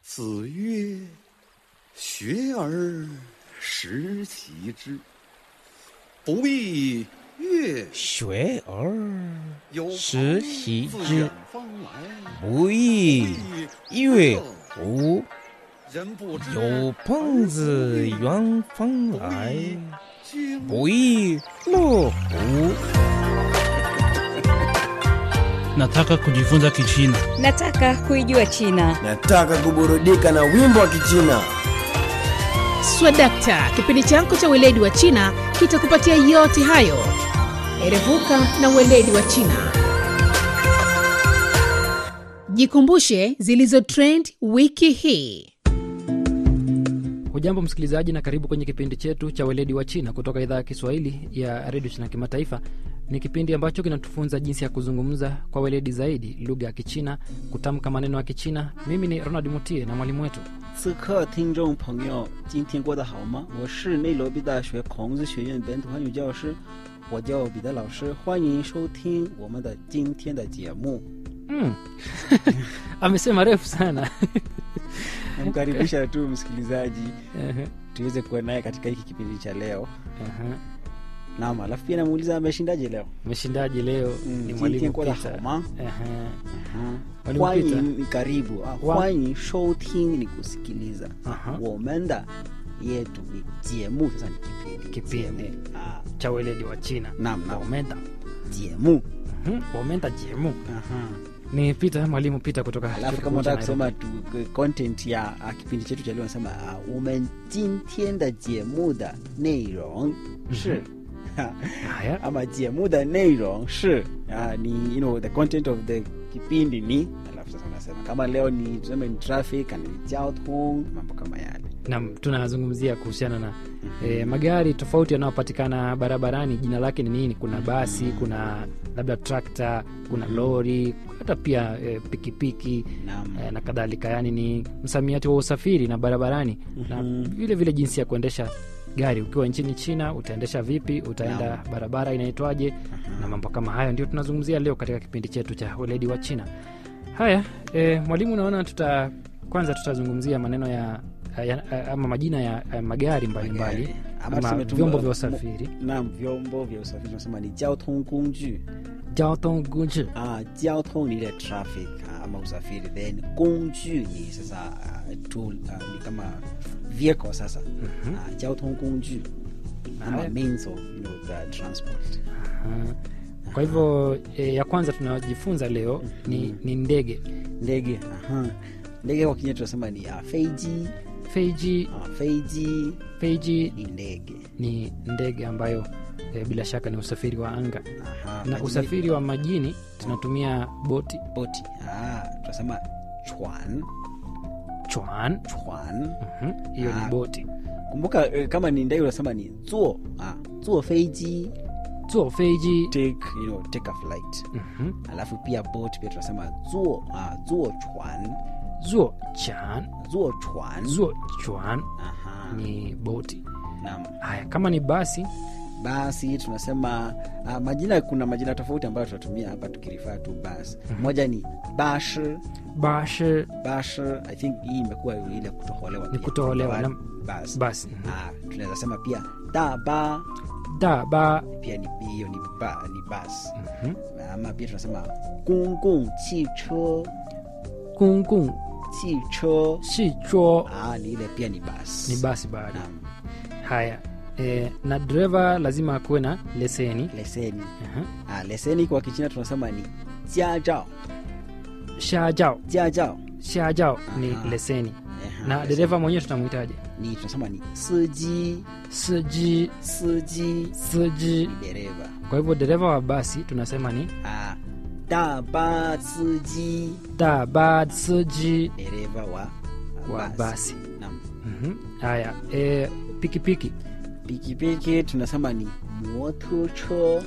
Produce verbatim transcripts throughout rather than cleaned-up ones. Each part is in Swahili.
子曰：学而时习之，不亦乐学而时习自之， 远方来， 不亦乐乎？ 人不知有朋自远方来， 经不亦乐乎？ Nataka kujifunza Kichina. Nataka kuijua China. Nataka kuburudika na wimbo wa Kichina. Swadakta, kipindi chako cha weledi wa China kitakupatia yote hayo. Erevuka na weledi wa China. Jikumbushe zilizo trend wiki hii. Hujambo msikilizaji na karibu kwenye kipindi chetu cha weledi wa China kutoka idhaa ya Kiswahili ya Radio China Kimataifa. Ni kipindi ambacho kinatufunza jinsi ya kuzungumza kwa weledi zaidi lugha ya Kichina, kutamka maneno ya Kichina. Mimi ni Ronald Mutie na mwalimu wetu. 此刻听众朋友今天过得好吗？我是内罗毕大学孔子学院本土汉语教师，我叫彼得老师，欢迎收听我们的今天的节目。 Mm. Amesema refu sana. Namkaribisha tu msikilizaji tuweze kuwa naye katika hiki kipindi cha leo. Aha. Naam, alafu pia namuuliza ameshindaje leo? Ameshindaje leo? Mm, Ni mwalimu Peter. Aha. Mwalimu Hwanyi Peter. ni karibu. Ah, Wa- hwanyi shouting ni kusikiliza. Aha. Womenda yetu ni jiemu, sasa ni kipindi. Kipindi. Jiemu. Ah, Cha weledi wa China. Naam, naam. Wamenda. jiemu. Mhm. Wamenda jemu. Aha. Ni Peter, mwalimu Peter kutoka Alafu chuo kama kikuu cha unataka kusema Nairobi. tu content ya uh, kipindi chetu cha leo nasema uh, 我们今天的节目的内容是 Haya. ama 节目的内容是 uh, ni you know the content of the kipindi ni, alafu sasa unasema kama leo ni tuseme ni traffic and ni 交通 mambo kama yale. Na tunazungumzia kuhusiana na e, magari tofauti yanayopatikana barabarani, jina lake ni nini? Kuna basi, kuna labda trakta, kuna lori, hata pia e, pikipiki Naam. e, na kadhalika. Yani ni msamiati wa usafiri na barabarani. Na vile vile jinsi ya kuendesha gari. Ukiwa nchini China utaendesha vipi, utaenda Naam. barabara inaitwaje, na mambo kama hayo ndio tunazungumzia leo katika kipindi chetu cha weledi wa China. Haya, e, mwalimu, naona tuta kwanza tutazungumzia maneno ya, ya ama majina ya, ya magari mbalimbali Magari. Ama ama tuseme tu- vyombo vya usafiri. Naam, vyombo vya usafiri tunasema ni 交通工具 Jiao tong gunzi. Ah, 交通 ni ile traffic ah, ama usafiri, then 工具 ni sasa uh, tool uh, ni kama vehicle sasa. Ah, 交通工具 ama Haya. means of you know the transport. Aha. Kwa hivyo e, ya kwanza tunajifunza leo ni, ni ndege. Ndege, aha. Ndege kwa Kinyarwanda tunasema ni uh, feiji. Feiji, Ah, feiji feiji ni ndege. ni ndege ambayo e, bila shaka ni usafiri wa anga. Aha. Na majini- usafiri wa majini tunatumia boti, boti. Ah, tunasema chuan. chuan. Chuan. Mhm. Hiyo Ah. ni boti. Kumbuka eh, kama ni ndege unasema ni zuo. Ah, zuo feiji. Zuo feiji. Take, you know, take a flight. Mhm. Alafu pia boat pia tunasema zuo, ah, zuo chuan. Zuo chan. Zuo chuan. Zuo chuan Aha. ni boti. Naam. Haya, kama ni basi, Basi tunasema uh, majina, kuna majina tofauti ambayo tunatumia hapa tukirifaa tu basi. Moja ni bashi. bashi Bashi, I think hii imekuwa ile kutoholewa. ni pia. kutoholewa na Basi. basi. Ah, tunaweza sema pia daba, Da ba. pia ni hiyo ni ba, ni basi. Mhm. Ama pia tunasema gongong qiche. Kung kung Qiche. si chuo Ah, ni ile pia ni basi. ni basi bado. Naam. Haya, e, na dereva lazima akuwe na leseni. Leseni. Aha. Ah, leseni kwa Kichina tunasema ni jiazhao. Shajao. Jiazhao. Shajao ni Aha. leseni. Aha, Na leseni. dereva mwenyewe tunamhitaji ni tunasema ni siji. siji. Siji Siji. ni dereva. Kwa hivyo dereva wa basi tunasema ni Ah, daba siji, da ba siji dereva wa wa basi. Naam. Mhm. Haya, e, pikipiki. Pikipiki tunasema ni motocho.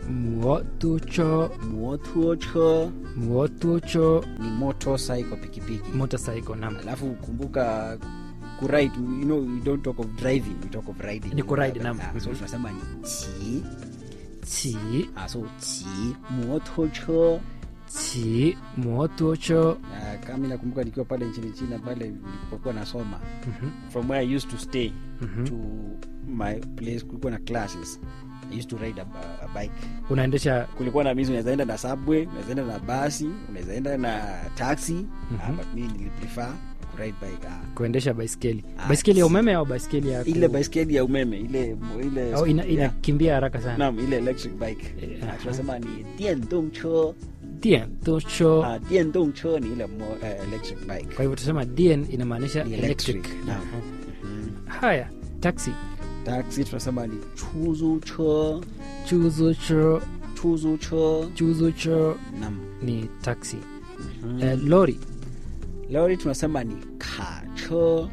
Motocho. Motocho Motocho. ni motorcycle, pikipiki. Motorcycle nam. Alafu kumbuka kuride, you know, we don't talk of driving, we talk of riding. Ni kuride, naam. Ah, so Mhm. tunasema ni qi. Qi. Ah, so qi motocho. 骑摩托车 uh, kama nakumbuka nikiwa pale nchini China pale nilipokuwa nasoma Mhm. from where I used to stay Mhm. to my place kulikuwa na classes. I used to ride a, a bike. unaendesha Kulikuwa na mizi unaweza enda na subway, unaweza enda na basi, unaweza enda na taxi. Mhm. uh, but mimi niliprefer ku ride bike. Uh, kuendesha baiskeli Ah, baiskeli ya si- umeme au baiskeli ya ku- ile baiskeli ya umeme ile ile au ina, yeah. inakimbia haraka sana Naam, ile electric bike. Eh, Uh, aha. tunasema ni diendongche. dien tosho Uh, diendongche ni ile mo, uh, electric bike. kwa hivyo tusema dien inamaanisha Ni electric, electric. Naam. Aha. Mhm. haya taxi Taxi tunasema ni chuzuche. chuzucho Chuzuche. chuzucho Naam. ni taxi Mhm. eh, lori Lori tunasema ni kache.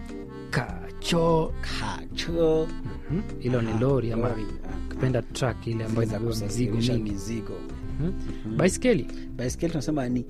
kacho Kache. Mhm. hilo ni Aha, lori ama lori. Ah, kupenda truck ile ambayo za inabeba mizigo kusafirisha mingi mizigo. Mhm. Mhm. baiskeli Baiskeli tunasema ni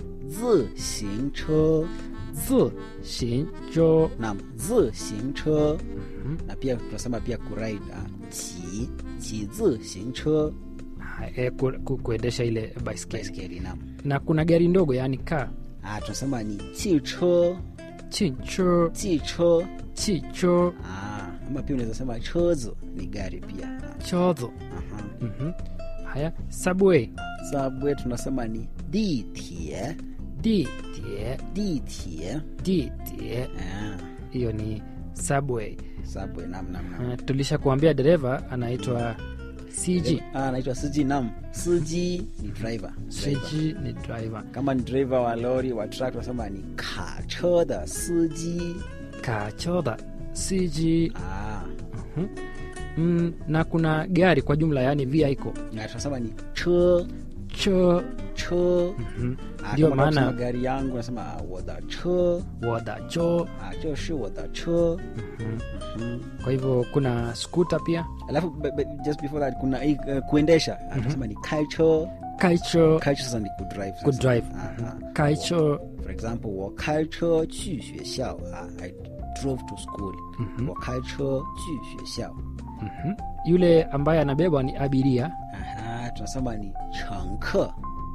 zixingche. zi shinjo Naam, zixingche. Mhm. Na pia tunasema pia kuride ah, qi qi zixingche. Eh, ku, ku, kuendesha ile baiskeli Baiskeli naam. na kuna gari ndogo yani kaa Ah, tunasema ni jiche. chincho Jiche. chicho Ah, ama pia unaweza sema chozo ni gari pia. Ah, chodho aha. Mhm. haya subway Subway tunasema ni ditie. ditie Ditie. ditie Ah, hiyo ni subway subway nam nam nam. uh, tulisha kuambia dereva anaitwa cg Ah, anaitwa siji nam. Siji ni driver. Driver. cg ni driver Kama ni driver wa lori wa truck tunasema ni kache da siji. kachodha cg Ah, Mhm. mm, na kuna gari kwa jumla yani vehicle na tunasema ni che cho che. Mhm. Ah, Ndio kama unasema maana gari yangu nasema ah, woda che. wada cho Ah, joshi woda che. Mhm. Mhm. kwa hivyo kuna skuta pia Alafu be- be- just before that kuna hii, uh, kuendesha ah, tunasema ni kaicho. kaicho Kaicho sasa ni kudrive sasa. kudrive Ah, ah. kaicho For example, 我开车去学校 ah, I drove to school. 我开车去学校 Mhm. yule ambaye anabebwa ni abiria Aha, tunasema ni 乘客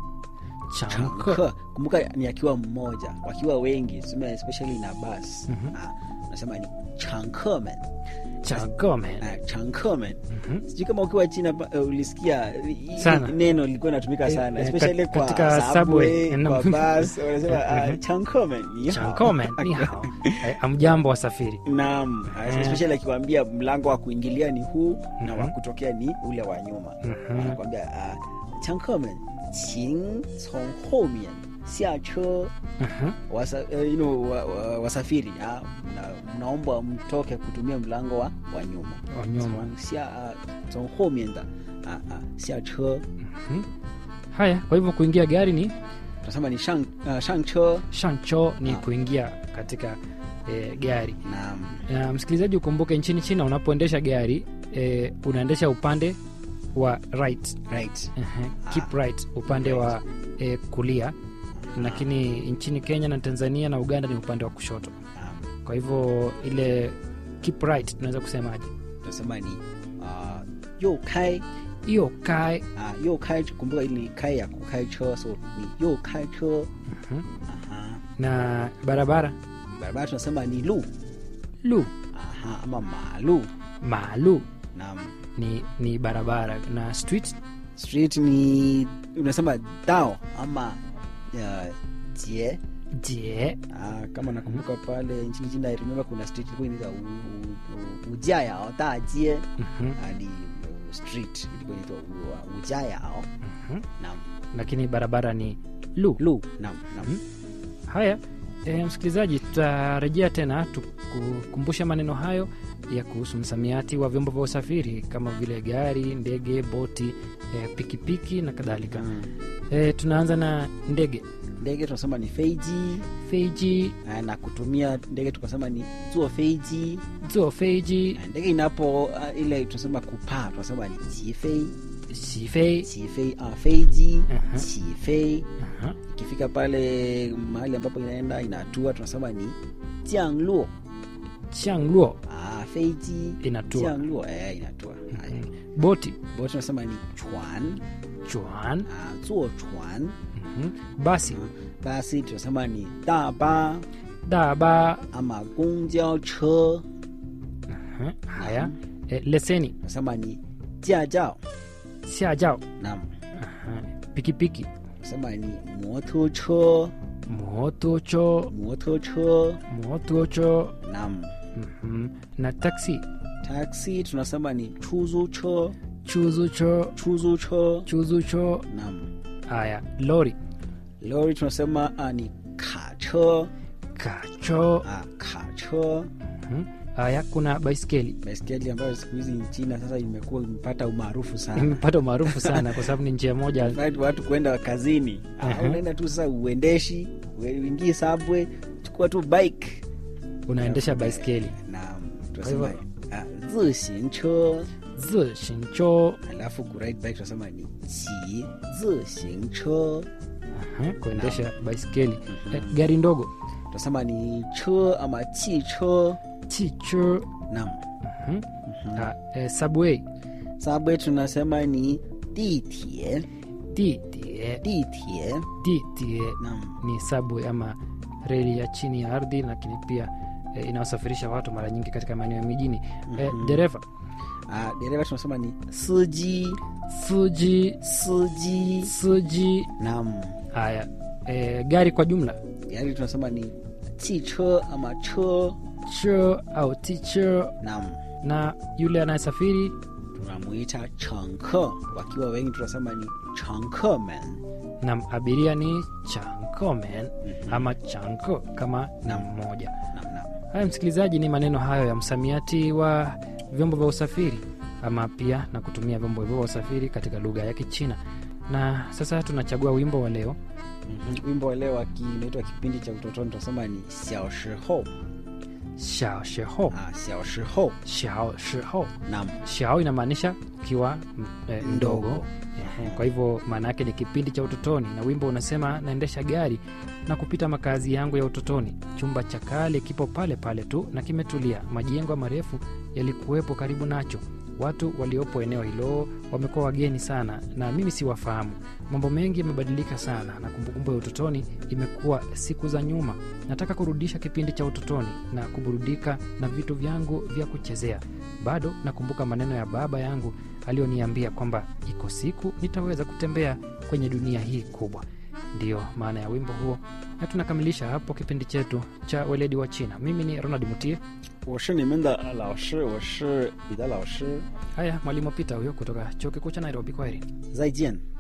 chanko Chanke. Kumbuka ni akiwa mmoja, wakiwa wengi, tuseme especially na bus. Mhm. Ah, unasema ni 乘客们 chankomen Ah, 乘客们 Mhm. Sijui kama ukiwa China pa- uh, ulisikia hili Sana. neno lilikuwa linatumika sana Eh, eh, especially kat- kwa katika subway, subway, kwa na- bus wanasema ah, Mhm. 乘客们你好 chankomen ni hao Eh, amjambo wasafiri Naam, Eh. especially akikwambia mlango wa kuingilia ni huu na Mhm. wa kutokea ni ule wa nyuma. Mhm. Anakwambia uh, 乘客们请从后面下车 Mhm. wasa, uh, you know, wa, wa, wasafiri ah, mna, mnaomba mtoke kutumia mlango wa, wa nyuma Wa nyuma. 从下从后面的啊啊下车 Mhm. haya kwa hivyo kuingia gari ni tunasema ni shang uh, shang che shancho ni Ah. kuingia katika eh, gari naam na msikilizaji ukumbuke nchini china unapoendesha gari eh, unaendesha upande wa right right Ehe, keep right upande wa eh, kulia lakini nchini kenya na tanzania na uganda ni upande wa kushoto naam kwa hivyo ile keep right tunaweza kusemaje tunasema ni uh, 右开 hiyo kae 啊，右开kumbuka ili ni kai ya kukai cho so ni 右开车 Mhm. aha na barabara barabara tunasema ni lu lu aha ama malu maalu na ni, ni barabara na street street ni unasema dao ama uh, jie je ah, kama nakumbuka pale nchini China I remember kuna street ilikuwa inaitwa Ujayao Da Jie Mhm. ni uh, street ilikuwa inaitwa U- Ujayao Mhm. na lakini barabara ni lu lu na na Mhm. haya e, msikilizaji tutarejea tena tukukumbusha maneno hayo ya kuhusu msamiati wa vyombo vya usafiri kama vile gari ndege boti e, pikipiki na kadhalika Mm. e, tunaanza na ndege ndege tunasema ni feiji feiji ah, na kutumia ndege tukasema ni zuo feiji zuo feiji ndege inapo uh, ile tunasema kupaa tunasema ni qifei sifei qifei ah feiji Aha. qifei Aha. ikifika pale mahali ambapo inaenda inatua tunasema ni jiangluo changluo ah feiji Inatua. jiangluo eh inatua haya boti boti tunasema ni chuan chuan ah zuo chuan Mhm. Basi, basi tunasema ni daba daba. ama gongjao che. Mhm. Haya, e, leseni, Tunasema ni jiajao. xiajao. Naam. Aha. Pikipiki, Tunasema ni moto che. motocho, Moto che. motocho. Naam. Mhm. Na taxi, Taxi tunasema ni chuzu che. chuzucho, Chuzu che. chuzucho. Naam. Haya, lori, Lori tunasema uh, ni ka che. kacho. Ah, ka che. Mhm. Haya, kuna baiskeli. Baiskeli ambayo siku hizi nchini sasa imekuwa imepata umaarufu sana. Imepata umaarufu sana kwa sababu ni njia moja. Right, watu kwenda kazini. Ah, Uh-huh. unaenda tu sasa uendeshi, uingie subway, chukua tu bike. Unaendesha baiskeli. Naam. Tunasema hivyo- ah, zixing che. Zishincho. Alafu ku ride bike tunasema ni qi zixing che. Aha, kuendesha baiskeli. Eh, gari ndogo. Tunasema ni che ama chi che. Chicho. Naam. Mhm. Ah, eh, subway. Subway tunasema ni ditie. Ditie. Ditie. Ditie Naam. ni subway ama reli ya chini ya ardhi, lakini pia eh, inawasafirisha watu mara nyingi katika maeneo ya mijini. Eh, dereva. Ah, dereva tunasema ni siji. Suji. Siji. Suji. Naam. Haya, eh, gari kwa jumla. Gari tunasema ni chi che ama che. Cho au ticho. Naam. Na yule anayesafiri Tunamuita changke. Wakiwa wengi tunasema ni changkemen. na abiria ni chankomen ama chanko kama na mmoja. Naam, naam. Haya msikilizaji, ni maneno hayo ya msamiati wa vyombo vya usafiri ama pia na kutumia vyombo hivyo vya usafiri katika lugha ya Kichina. Na sasa tunachagua wimbo wa leo. Mhm. Wimbo wa leo kinaitwa kipindi cha utotoni tunasema ni xiao shihou. Xiao shihou. Ah, xiao shihou. Xiao shihou. Naam. Xiao inamaanisha ukiwa m- eh, mdogo. Ehe, kwa hivyo maana yake ni kipindi cha utotoni, na wimbo unasema naendesha gari na kupita makazi yangu ya utotoni. Chumba cha kale kipo pale pale tu na kimetulia. Majengo marefu yalikuwepo karibu nacho. Watu waliopo eneo hilo wamekuwa wageni sana na mimi siwafahamu. Mambo mengi yamebadilika sana na kumbukumbu ya utotoni imekuwa siku za nyuma. Nataka kurudisha kipindi cha utotoni na kuburudika na vitu vyangu vya kuchezea. Bado nakumbuka maneno ya baba yangu aliyoniambia kwamba iko siku nitaweza kutembea kwenye dunia hii kubwa. Ndiyo maana ya wimbo huo, na tunakamilisha hapo kipindi chetu cha weledi wa China. Mimi ni Ronald Mutie. 我是你们的老师，我是彼得老师， Haya, mwalimu Pita huyo kutoka chuo kikuu cha Nairobi. Kwaheri. 再见。